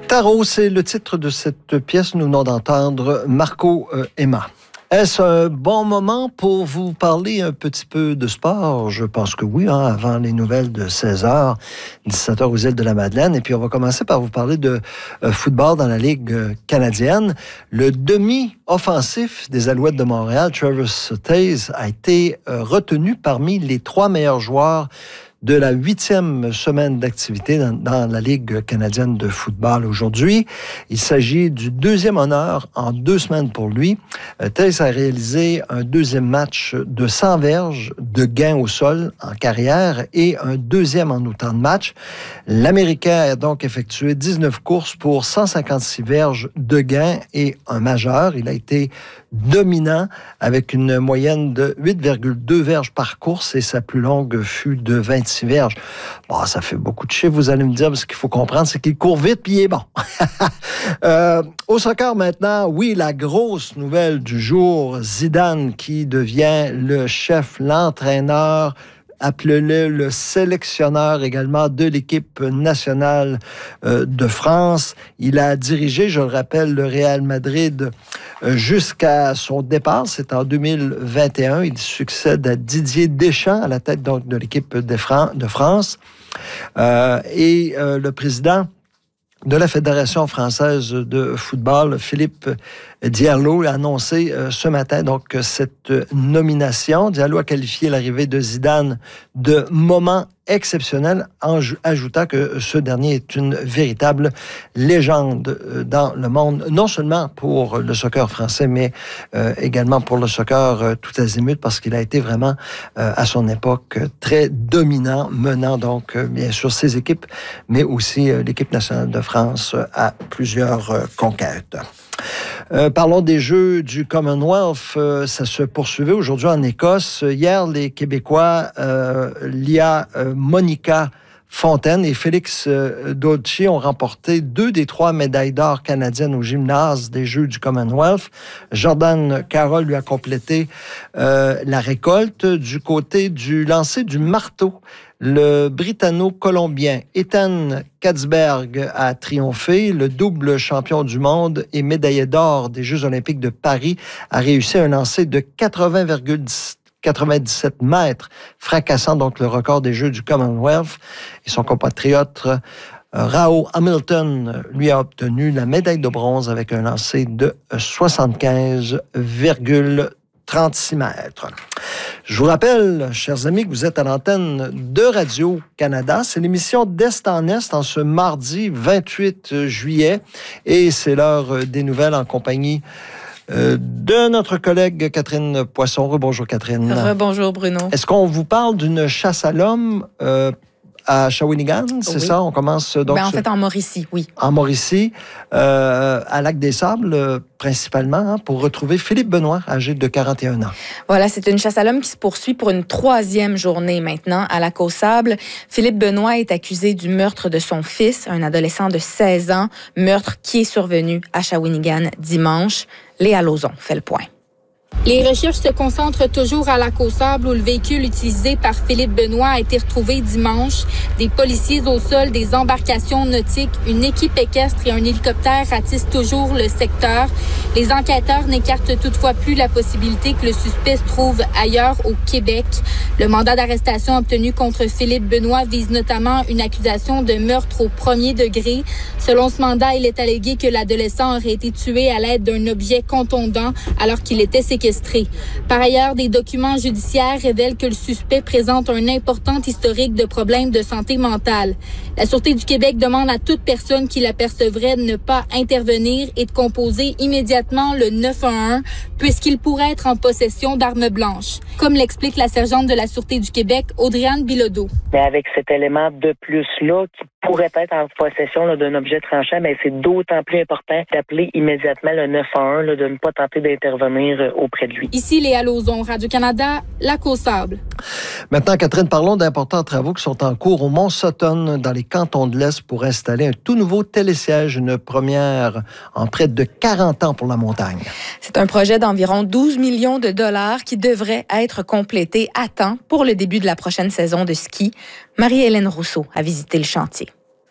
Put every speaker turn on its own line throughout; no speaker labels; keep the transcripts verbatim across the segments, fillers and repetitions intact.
Tarot, c'est le titre de cette pièce. Nous venons d'entendre Marco euh, Emma. Est-ce un bon moment pour vous parler un petit peu de sport? Je pense que oui, hein, avant les nouvelles de seize heures, dix-sept heures aux îles de la Madeleine. Et puis, on va commencer par vous parler de euh, football dans la Ligue euh, canadienne. Le demi-offensif des Alouettes de Montréal, Travis Toews, a été euh, retenu parmi les trois meilleurs joueurs de la huitième semaine d'activité dans, dans la Ligue canadienne de football aujourd'hui. Il s'agit du deuxième honneur en deux semaines pour lui. Euh, Toews a réalisé un deuxième match de cent verges de gains au sol en carrière et un deuxième en autant de matchs. L'Américain a donc effectué dix-neuf courses pour cent cinquante-six verges de gains et un majeur. Il a été dominant avec une moyenne de huit virgule deux verges par course et sa plus longue fut de vingt-six verges. Bon, ça fait beaucoup de chiffres, vous allez me dire, mais ce qu'il faut comprendre, c'est qu'il court vite puis il est bon. euh, au soccer maintenant, oui, la grosse nouvelle du jour, Zidane qui devient le chef, l'entraîneur, appelez-le le sélectionneur également de l'équipe nationale euh, de France. Il a dirigé, je le rappelle, le Real Madrid euh, jusqu'à son départ. C'est en deux mille vingt et un. Il succède à Didier Deschamps à la tête donc de l'équipe de, Fran- de France. Euh, et euh, le président de la Fédération française de football, Philippe Diallo, a annoncé euh, ce matin donc cette nomination. Diallo a qualifié l'arrivée de Zidane de moment exceptionnel, en ajoutant que ce dernier est une véritable légende dans le monde, non seulement pour le soccer français, mais euh, également pour le soccer euh, tout azimut, parce qu'il a été vraiment, euh, à son époque, très dominant, menant donc, euh, bien sûr, ses équipes, mais aussi euh, l'équipe nationale de France euh, à plusieurs euh, conquêtes. Euh, parlons des Jeux du Commonwealth. Euh, ça se poursuivait aujourd'hui en Écosse. Hier, les Québécois, euh, Lia euh, Monica Fontaine et Félix euh, Dolci ont remporté deux des trois médailles d'or canadiennes au gymnase des Jeux du Commonwealth. Jordan Carroll lui a complété euh, la récolte. Du côté du lancer du marteau, le Britanno-Colombien Ethan Katzberg a triomphé. Le double champion du monde et médaillé d'or des Jeux olympiques de Paris a réussi un lancer de quatre-vingts virgule quatre-vingt-dix-sept mètres, fracassant donc le record des Jeux du Commonwealth. Et son compatriote euh, Rao Hamilton lui a obtenu la médaille de bronze avec un lancer de soixante-quinze virgule trente-six mètres. Je vous rappelle, chers amis, que vous êtes à l'antenne de Radio-Canada. C'est l'émission d'Est en Est en ce mardi vingt-huit juillet. Et c'est l'heure des nouvelles en compagnie euh, de notre collègue Catherine Poisson. Rebonjour Catherine.
Rebonjour Bruno.
Est-ce qu'on vous parle d'une chasse à l'homme euh, à Shawinigan, c'est
oui.
ça? On commence donc...
Ben, en
ce...
fait, en Mauricie, oui.
En Mauricie, euh, à Lac-des-Sables, euh, principalement, hein, pour retrouver Philippe Benoît, âgé de quarante et un ans.
Voilà, c'est une chasse à l'homme qui se poursuit pour une troisième journée maintenant à Lac-aux-Sables. Philippe Benoît est accusé du meurtre de son fils, un adolescent de seize ans, meurtre qui est survenu à Shawinigan dimanche. Léa Lauzon fait le point.
Les recherches se concentrent toujours à Lac-aux-Sables où le véhicule utilisé par Philippe Benoît a été retrouvé dimanche. Des policiers au sol, des embarcations nautiques, une équipe équestre et un hélicoptère attissent toujours le secteur. Les enquêteurs n'écartent toutefois plus la possibilité que le suspect se trouve ailleurs au Québec. Le mandat d'arrestation obtenu contre Philippe Benoît vise notamment une accusation de meurtre au premier degré. Selon ce mandat, il est allégué que l'adolescent aurait été tué à l'aide d'un objet contondant alors qu'il était séquestré. Par ailleurs, des documents judiciaires révèlent que le suspect présente un important historique de problèmes de santé mentale. La Sûreté du Québec demande à toute personne qui l'apercevrait de ne pas intervenir et de composer immédiatement le neuf un un puisqu'il pourrait être en possession d'armes blanches. Comme l'explique la sergente de la Sûreté du Québec, Audrey-Anne Bilodeau.
Mais avec cet élément de plus-là qui pourrait être en possession là, d'un objet tranchant, mais c'est d'autant plus important d'appeler immédiatement le neuf un un, là, de ne pas tenter d'intervenir euh, auprès de lui.
Ici, Léa Lauzon, Radio-Canada, Lac-aux-Sables.
Maintenant, Catherine, parlons d'importants travaux qui sont en cours au Mont-Sutton, dans les cantons de l'Est, pour installer un tout nouveau télésiège, une première en près de quarante ans pour la montagne.
C'est un projet d'environ douze millions de dollars qui devrait être complété à temps pour le début de la prochaine saison de ski. Marie-Hélène Rousseau a visité le chantier.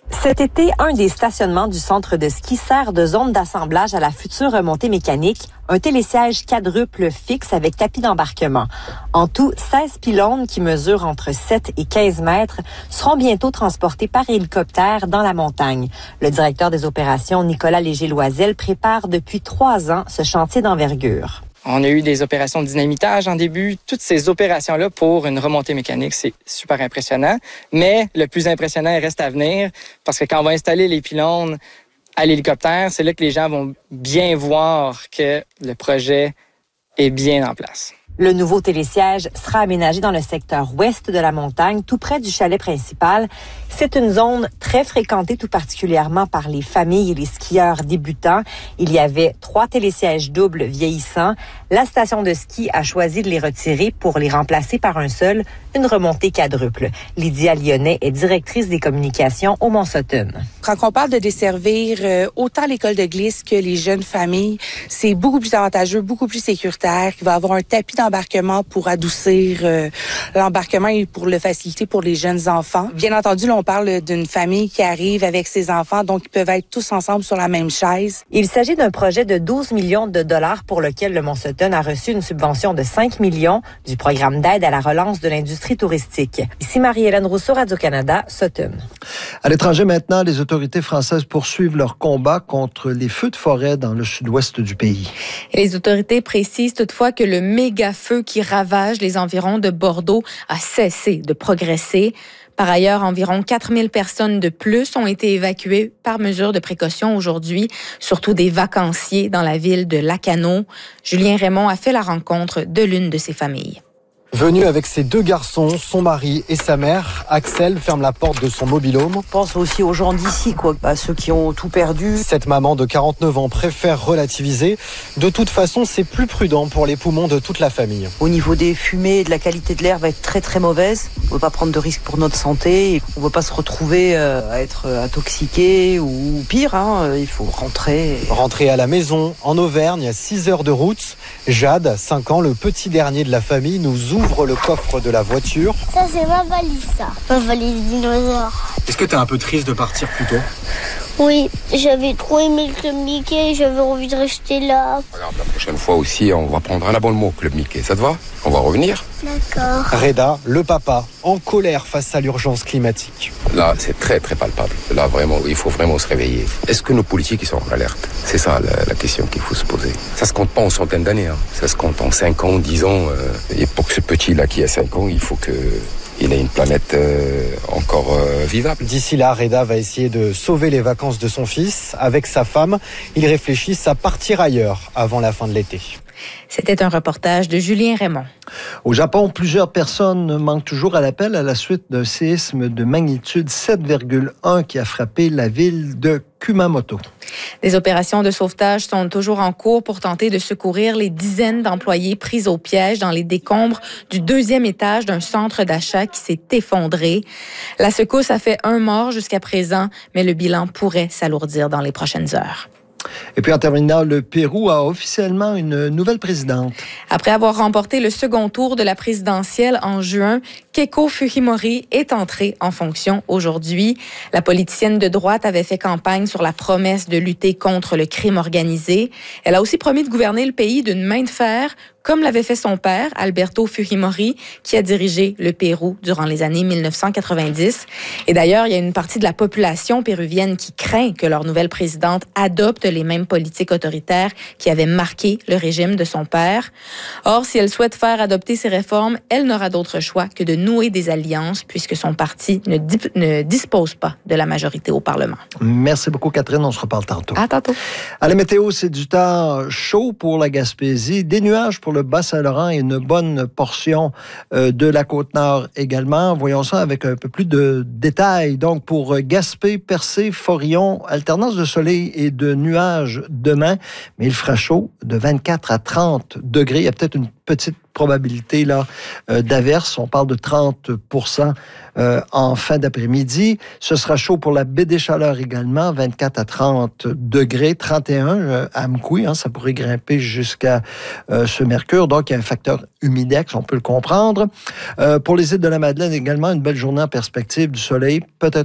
Cet été, un des stationnements du centre de ski sert de zone d'assemblage à la future remontée mécanique, un télésiège quadruple fixe avec tapis d'embarquement. En tout, seize pylônes qui mesurent entre sept et quinze mètres seront bientôt transportés par hélicoptère dans la montagne. Le directeur des opérations, Nicolas Léger-Loisel, prépare depuis trois ans ce chantier d'envergure.
On a eu des opérations de dynamitage en début. Toutes ces opérations-là pour une remontée mécanique, c'est super impressionnant. Mais le plus impressionnant il reste à venir parce que quand on va installer les pylônes à l'hélicoptère, c'est là que les gens vont bien voir que le projet est bien en place.
Le nouveau télésiège sera aménagé dans le secteur ouest de la montagne, tout près du chalet principal. C'est une zone très fréquentée, tout particulièrement par les familles et les skieurs débutants. Il y avait trois télésièges doubles vieillissants. La station de ski a choisi de les retirer pour les remplacer par un seul, une remontée quadruple. Lydia Lyonnais est directrice des communications au Mont-Sutton.
Quand on parle de desservir euh, autant l'école de glisse que les jeunes familles, c'est beaucoup plus avantageux, beaucoup plus sécuritaire. Il va avoir un tapis d'embarquement pour adoucir euh, l'embarquement et pour le faciliter pour les jeunes enfants. Bien entendu, là, on parle d'une famille qui arrive avec ses enfants, donc ils peuvent être tous ensemble sur la même chaise.
Il s'agit d'un projet de douze millions de dollars pour lequel le Mont-Sutton a reçu une subvention de cinq millions du programme d'aide à la relance de l'industrie touristique. Ici Marie-Hélène Rousseau, Radio-Canada, Sutton.
À l'étranger maintenant, les autorités françaises poursuivent leur combat contre les feux de forêt dans le sud-ouest du pays.
Et les autorités précisent toutefois que le méga-feu qui ravage les environs de Bordeaux a cessé de progresser. Par ailleurs, environ quatre mille personnes de plus ont été évacuées par mesure de précaution aujourd'hui, surtout des vacanciers dans la ville de Lacanau. Julien Raymond a fait la rencontre de l'une de ces familles.
Venu avec ses deux garçons, son mari et sa mère, Axel ferme la porte de son mobil-home.
Je pense aussi aux gens d'ici, quoi, à ceux qui ont tout perdu.
Cette maman de quarante-neuf ans préfère relativiser. De toute façon, c'est plus prudent pour les poumons de toute la famille.
Au niveau des fumées et de la qualité de l'air va être très très mauvaise. On ne veut pas prendre de risques pour notre santé. On ne veut pas se retrouver à être intoxiqué ou pire. Hein. Il faut rentrer.
Rentrer à la maison, en Auvergne, à six heures de route. Jade, cinq ans, le petit dernier de la famille, nous ouvre Ouvre le coffre de la voiture.
Ça, c'est ma valise, ça. Ma valise dinosaure.
Est-ce que t'es un peu triste de partir plus tôt ?
Oui, j'avais trop aimé le Club Mickey, j'avais envie de rester là.
Regarde, la prochaine fois aussi, on va prendre un abonnement au Club Mickey. Ça te va ? On va revenir ?
D'accord.
Reda, le papa, en colère face à l'urgence climatique.
Là, c'est très, très palpable. Là, vraiment, il faut vraiment se réveiller. Est-ce que nos politiques ils sont en alerte ? C'est ça la, la question qu'il faut se poser. Ça se compte pas en centaines d'années. Hein. Ça se compte en cinq ans, dix ans. Euh, et pour que ce petit-là qui a cinq ans, il faut que... il a une planète euh, encore euh, vivable.
D'ici là, Reda va essayer de sauver les vacances de son fils. Avec sa femme, ils réfléchissent à partir ailleurs avant la fin de l'été.
C'était un reportage de Julien Raymond.
Au Japon, plusieurs personnes manquent toujours à l'appel à la suite d'un séisme de magnitude sept virgule un qui a frappé la ville de Kumamoto.
Des opérations de sauvetage sont toujours en cours pour tenter de secourir les dizaines d'employés pris au piège dans les décombres du deuxième étage d'un centre d'achat qui s'est effondré. La secousse a fait un mort jusqu'à présent, mais le bilan pourrait s'alourdir dans les prochaines heures.
Et puis en terminant, le Pérou a officiellement une nouvelle présidente.
Après avoir remporté le second tour de la présidentielle en juin, Keiko Fujimori est entrée en fonction aujourd'hui. La politicienne de droite avait fait campagne sur la promesse de lutter contre le crime organisé. Elle a aussi promis de gouverner le pays d'une main de fer, comme l'avait fait son père, Alberto Fujimori, qui a dirigé le Pérou durant les années mille neuf cent quatre-vingt-dix. Et d'ailleurs, il y a une partie de la population péruvienne qui craint que leur nouvelle présidente adopte les mêmes politiques autoritaires qui avaient marqué le régime de son père. Or, si elle souhaite faire adopter ces réformes, elle n'aura d'autre choix que de nouer des alliances, puisque son parti ne, dip- ne dispose pas de la majorité au Parlement.
Merci beaucoup, Catherine. On se reparle tantôt.
À tantôt.
À la météo, c'est du temps chaud pour la Gaspésie, des nuages pour le Bas-Saint-Laurent et une bonne portion euh, de la Côte-Nord également. Voyons ça avec un peu plus de détails. Donc, pour Gaspé, Percé, Forillon, alternance de soleil et de nuages demain, mais il fera chaud de vingt-quatre à trente degrés. Il y a peut-être une petite probabilité là euh, d'averse. On parle de trente pour cent euh, en fin d'après-midi. Ce sera chaud pour la baie des Chaleurs également, vingt-quatre à trente degrés, trente et un euh, à Mkoui, hein, ça pourrait grimper jusqu'à euh, ce mercure. Donc, il y a un facteur humidex, on peut le comprendre. Euh, pour les îles de la Madeleine également, une belle journée en perspective, du soleil, peut-être